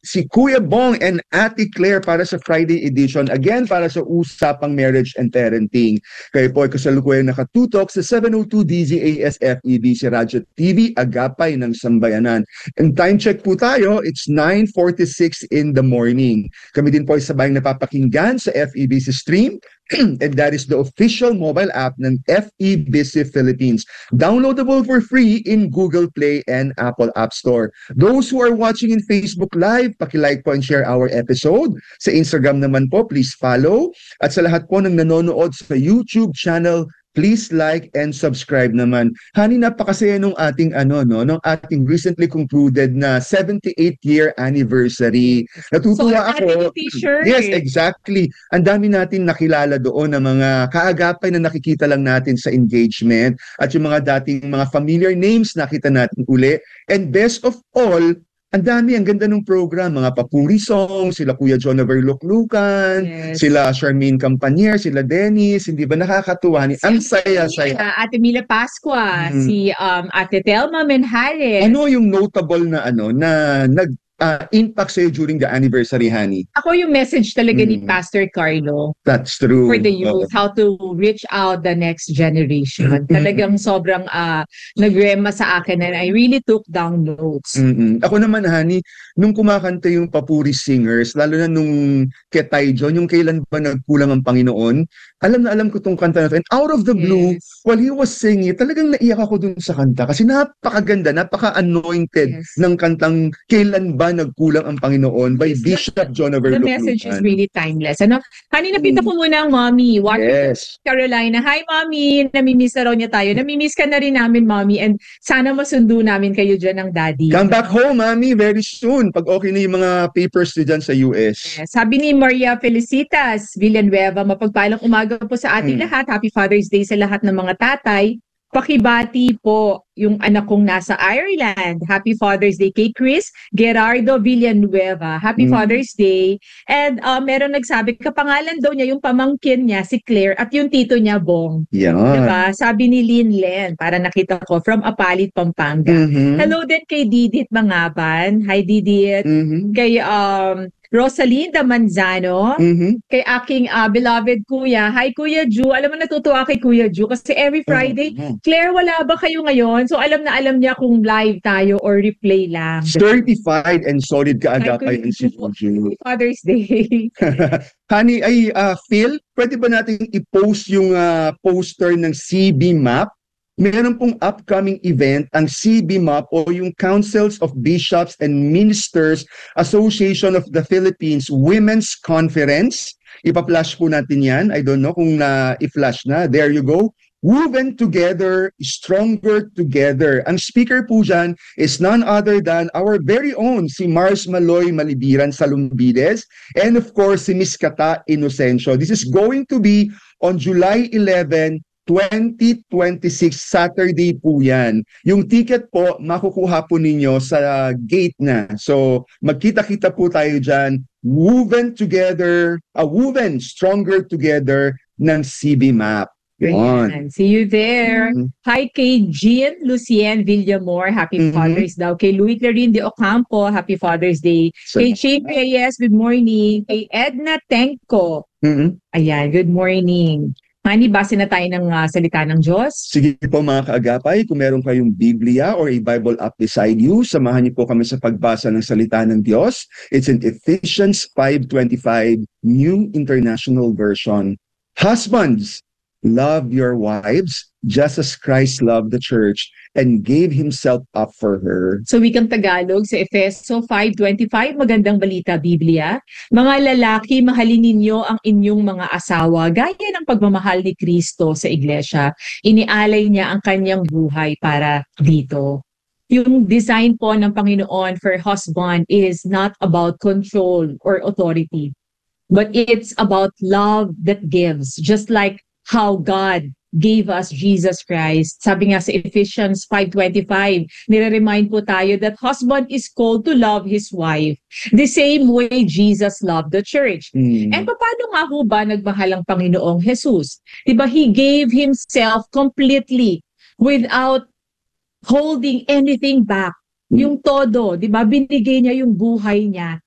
si Kuya Bong and Ate Claire para sa Friday edition. Again, para sa Usapang Marriage and Parenting. Kayo po ay kasalukuyang nakatutok sa 702 DZAS FEB si Radyo TV, Agapay ng Sambayanan. And time check po tayo, it's 9:46 in the morning. Kami din po ay sabayang napapakinggan sa FEBC Stream, and that is the official mobile app ng FEBC Philippines. Downloadable for free in Google Play and Apple App Store. Those who are watching in Facebook Live, paki-like po and share our episode. Sa Instagram naman po, please follow. At sa lahat po ng nanonood sa YouTube channel, please like and subscribe naman. Honey, napakasaya nung ating nung ating recently concluded na 78th year anniversary. Natutuwa ako. T-shirt. Yes, exactly. Ang dami natin nakilala doon na mga kaagapay na nakikita lang natin sa engagement at yung mga dating mga familiar names nakita natin uli. And best of all, ang ganda ng program, mga papuri songs, sila Kuya Jonaver Luklukan, Yes. sila Charmaine Campanier, sila Dennis, hindi ba nakakatuwa? Ang saya-saya. Ate Mila Pascua, si Ate Telma Menjales. Ano yung notable na impact sa'yo during the anniversary, honey? Ako yung message talaga ni Pastor Carlo That's true. for the youth, how to reach out the next generation. Talagang sobrang nagrema sa akin and I really took down notes. Ako naman, honey, nung kumakanta yung Papuri Singers, lalo na nung Ketay John, yung Kailan Ba Nagkulang ang Panginoon, alam na alam ko tong kanta na to. And out of the blue, while he was singing, talagang naiyak ako dun sa kanta kasi napakaganda, napaka-anointed ng kantang Kailan Ba Nagkulang ang Panginoon by Bishop Jonaver The Luklukan. message is really timeless. Honey, napita ko muna ang mommy. Yes. Carolina, hi mommy, namimiss na raw niya tayo. Namimiss ka na rin namin, mommy, and sana masundo namin kayo dyan ng daddy. Come back home, mommy, very soon. Pag okay na yung mga papers dyan sa US. Yes. Sabi ni Maria Felicitas Villanueva, mapagpalang umaga po sa ating lahat. Happy Father's Day sa lahat ng mga tatay. Pakibati po yung anak kong nasa Ireland. Happy Father's Day kay Chris Gerardo Villanueva. Happy Father's Day. And meron nagsabi, kapangalan daw niya yung pamangkin niya, si Claire, at yung tito niya, Bong. Yan. Diba? Sabi ni Lynn Len, para nakita ko, from Apalit, Pampanga. Hello din kay Didit Mangaban. Hi, Didit. Kay Rosalinda Manzano, kay aking beloved kuya. Hi, Kuya Ju. Alam mo, natutuwa kay Kuya Ju kasi every Friday, Claire, wala ba kayo ngayon? So, alam na alam niya kung live tayo or replay lang. Certified and solid kaagapay and si Ju. Father's Day. Honey, Phil, pwede ba natin i-post yung poster ng CB Map? Meron pong upcoming event ang CB MAP o yung Councils of Bishops and Ministers Association of the Philippines Women's Conference. Ipa-flash po natin yan. I don't know kung i-flash na. There you go. Woven Together, Stronger Together. Ang speaker po dyan is none other than our very own si Mars Maloy Malibiran Salumbides and of course si Miss Kata Inocencio. This is going to be on July 11, 2026, Saturday po yan. Yung ticket po, makukuha po ninyo sa gate na. So, magkita-kita po tayo dyan. Woven Together, Woven Stronger Together ng CB Map. Ayan. See you there. Hi kay Jean Lucien Villamor. Happy Father's Day. Kay Louis Clarin de Ocampo. Happy Father's Day. Kay Chief Reyes, good morning. Kay Edna Tenko. Ayan, good morning. Honey, base na tayo ng salita ng Diyos. Sige po mga kaagapay, kung meron kayong Biblia or a Bible app beside you, samahan niyo po kami sa pagbasa ng salita ng Diyos. It's in Ephesians 5:25, New International Version. Husbands, love your wives just as Christ loved the church and gave himself up for her. So wikang Tagalog sa Efeso 5:25, magandang balita Biblia. Mga lalaki, mahalin ninyo ang inyong mga asawa gaya ng pagmamahal ni Kristo sa iglesia. Inialay niya ang kanyang buhay para dito. Yung design po ng Panginoon for husband is not about control or authority, but it's about love that gives, just like how God gave us Jesus Christ. Sabi nga sa Ephesians 5:25, nire-remind po tayo that husband is called to love his wife the same way Jesus loved the church. And paano nga ho ba nagmahal ang Panginoong Jesus? Diba, He gave Himself completely without holding anything back. Yung todo, diba, binigay niya yung buhay niya